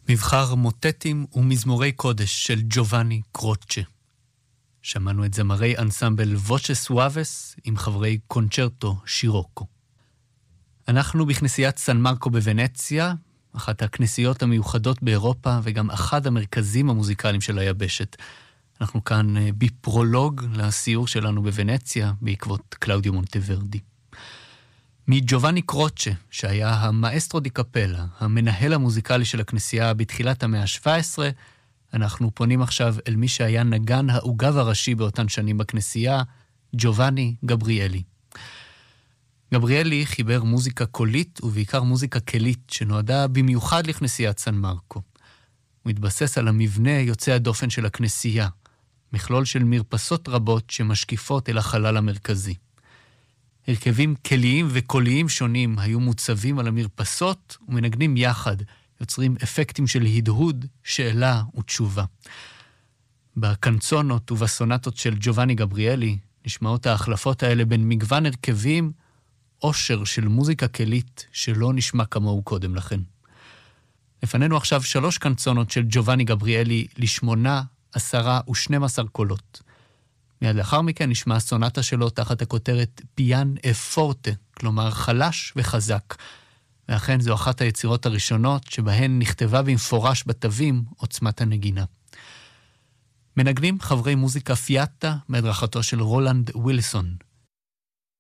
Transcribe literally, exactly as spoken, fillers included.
מבחר מוטטים ומזמורי קודש של ג'ובאני קרוצ'ה. שמענו את זמרי אנסמבל ווצ'ה סואבס עם חברי קונצ'רטו שירוקו. אנחנו בכנסיית סן מרקו בוונציה, אחת הכנסיות המיוחדות באירופה וגם אחד המרכזים המוזיקליים של היבשת. אנחנו כאן בפרולוג לסיור שלנו בוונציה בעקבות קלאודיו מונטוורדי. מג'ובאני קרוצ'ה, שהיה המאסטרו די קפלה, המנהל המוזיקלי של הכנסייה בתחילת המאה ה-שבע עשרה, אנחנו פונים עכשיו אל מי שהיה נגן העוגב הראשי באותן שנים בכנסייה, ג'ובאני גבריאלי. גבריאלי חיבר מוזיקה קולית ובעיקר מוזיקה כלית, שנועדה במיוחד לכנסיית סן מרקו. הוא התבסס על המבנה יוצא הדופן של הכנסייה, מכלול של מרפסות רבות שמשקיפות אל החלל המרכזי. הרכבים כליים וקוליים שונים היו מוצבים על המרפסות ומנגנים יחד, יוצרים אפקטים של הדהוד, שאלה ותשובה. בקנצונות ובסונטות של ג'ובאני גבריאלי נשמעות ההחלפות האלה בין מגוון הרכבים, עושר של מוזיקה כלית שלא נשמע כמוהו קודם לכן. לפנינו עכשיו שלוש קנצונות של ג'ובאני גבריאלי לשמונה, עשרה ושנים עשר קולות. מיד לאחר מכן נשמע הסונטה שלו תחת הכותרת פיאן אה פורטה, כלומר חלש וחזק. ואכן זו אחת היצירות הראשונות שבהן נכתבה במפורש בתווים עוצמת הנגינה. מנגנים חברי מוזיקה פיאטה מהדרכתו של רולנד ווילסון.